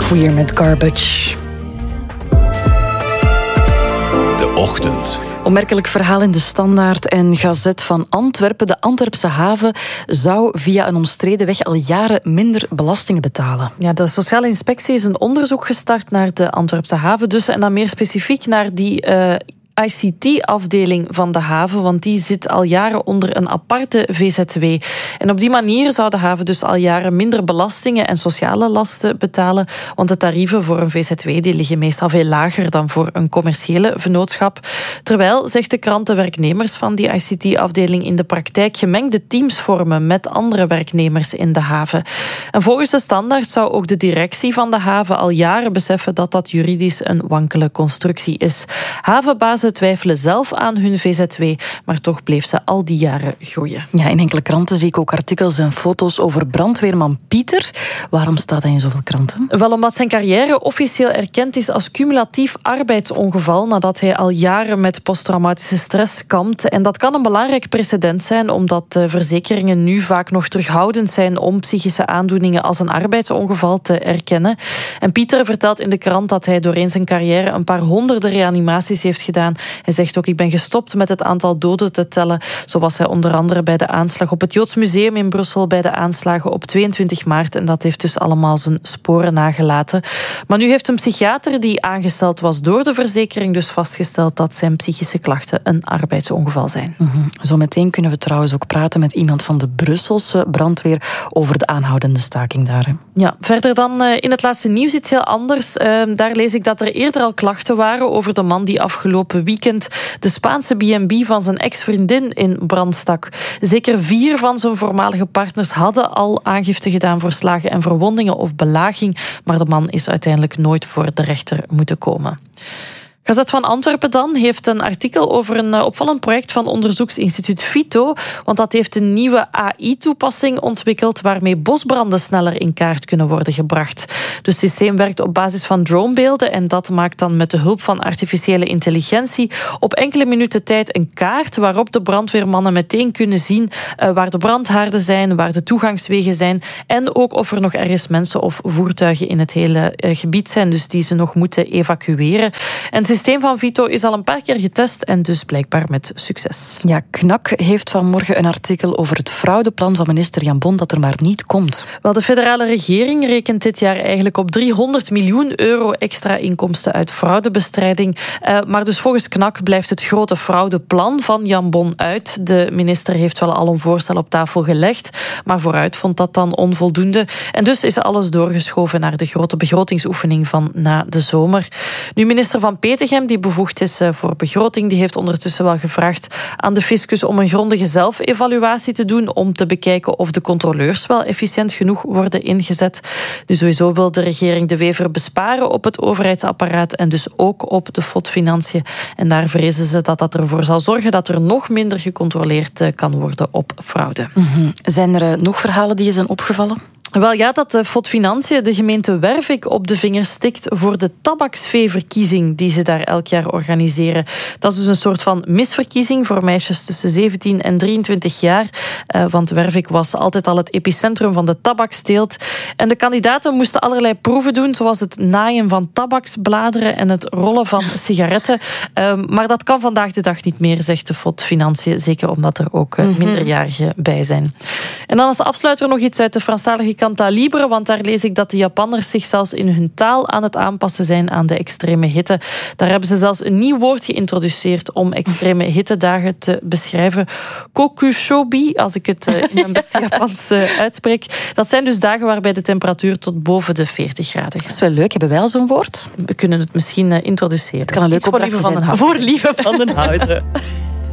Queer met Garbage. De Ochtend. Opmerkelijk verhaal in de Standaard en Gazet van Antwerpen. De Antwerpse haven zou via een omstreden weg al jaren minder belastingen betalen. Ja, de Sociale Inspectie is een onderzoek gestart naar de Antwerpse haven. Dus, en dan meer specifiek naar die ICT-afdeling van de haven, want die zit al jaren onder een aparte VZW. En op die manier zou de haven dus al jaren minder belastingen en sociale lasten betalen, want de tarieven voor een VZW die liggen meestal veel lager dan voor een commerciële vennootschap. Terwijl, zegt de krant, de werknemers van die ICT-afdeling in de praktijk gemengde teams vormen met andere werknemers in de haven. En volgens de Standaard zou ook de directie van de haven al jaren beseffen dat dat juridisch een wankele constructie is. Havenbazen twijfelen zelf aan hun VZW, maar toch bleef ze al die jaren groeien. Ja, in enkele kranten zie ik ook artikels en foto's over brandweerman Pieter. Waarom staat hij in zoveel kranten? Wel omdat zijn carrière officieel erkend is als cumulatief arbeidsongeval nadat hij al jaren met posttraumatische stress kampt. En dat kan een belangrijk precedent zijn, omdat verzekeringen nu vaak nog terughoudend zijn om psychische aandoeningen als een arbeidsongeval te erkennen. En Pieter vertelt in de krant dat hij doorheen zijn carrière een paar honderden reanimaties heeft gedaan. Hij zegt ook: ik ben gestopt met het aantal doden te tellen. Zo was hij onder andere bij de aanslag op het Joods Museum in Brussel, bij de aanslagen op 22 maart. En dat heeft dus allemaal zijn sporen nagelaten. Maar nu heeft een psychiater die aangesteld was door de verzekering dus vastgesteld dat zijn psychische klachten een arbeidsongeval zijn. Zometeen kunnen we trouwens ook praten met iemand van de Brusselse brandweer over de aanhoudende staking daar. Hè. Ja, verder dan in het laatste nieuws iets heel anders. Daar lees ik dat er eerder al klachten waren over de man die afgelopen weekend de Spaanse B&B van zijn ex-vriendin in brand stak. Zeker 4 van zijn voormalige partners hadden al aangifte gedaan voor slagen en verwondingen of belaging, maar de man is uiteindelijk nooit voor de rechter moeten komen. Gazet van Antwerpen dan heeft een artikel over een opvallend project van onderzoeksinstituut Vito, want dat heeft een nieuwe AI-toepassing ontwikkeld waarmee bosbranden sneller in kaart kunnen worden gebracht. Dus het systeem werkt op basis van dronebeelden en dat maakt dan met de hulp van artificiële intelligentie op enkele minuten tijd een kaart waarop de brandweermannen meteen kunnen zien waar de brandhaarden zijn, waar de toegangswegen zijn en ook of er nog ergens mensen of voertuigen in het hele gebied zijn, dus die ze nog moeten evacueren. En het systeem van Vito is al een paar keer getest en dus blijkbaar met succes. Ja, Knak heeft vanmorgen een artikel over het fraudeplan van minister Jan Bon dat er maar niet komt. Wel, de federale regering rekent dit jaar eigenlijk op 300 miljoen euro extra inkomsten uit fraudebestrijding. Maar dus volgens Knak blijft het grote fraudeplan van Jan Bon uit. De minister heeft wel al een voorstel op tafel gelegd, maar vooruit vond dat dan onvoldoende. En dus is alles doorgeschoven naar de grote begrotingsoefening van na de zomer. Nu, minister Van Petegem, die bevoegd is voor begroting, die heeft ondertussen wel gevraagd aan de fiscus om een grondige zelfevaluatie te doen om te bekijken of de controleurs wel efficiënt genoeg worden ingezet. Dus sowieso wil de regering de wever besparen op het overheidsapparaat en dus ook op de FOD-financiën. En daar vrezen ze dat dat ervoor zal zorgen dat er nog minder gecontroleerd kan worden op fraude. Zijn er nog verhalen die je zijn opgevallen? Wel ja, dat de FOD Financiën de gemeente Wervik op de vingers stikt voor de tabaksveeverkiezing die ze daar elk jaar organiseren. Dat is dus een soort van misverkiezing voor meisjes tussen 17 en 23 jaar. Want Wervik was altijd al het epicentrum van de tabaksteelt. En de kandidaten moesten allerlei proeven doen, zoals het naaien van tabaksbladeren en het rollen van sigaretten. Maar dat kan vandaag de dag niet meer, zegt de FOD Financiën. Zeker omdat er ook minderjarigen bij zijn. En dan als afsluiter nog iets uit de Franstalige Canta Libre, want daar lees ik dat de Japanners zich zelfs in hun taal aan het aanpassen zijn aan de extreme hitte. Daar hebben ze zelfs een nieuw woord geïntroduceerd om extreme hittedagen te beschrijven. Kokushobi, als ik het in mijn beste Japans uitspreek. Dat zijn dus dagen waarbij de temperatuur tot boven de 40 graden gaat. Dat is wel leuk. Hebben wij al zo'n woord? We kunnen het misschien introduceren. Het kan een leuke opdracht zijn. Voor Lieve van den Houten.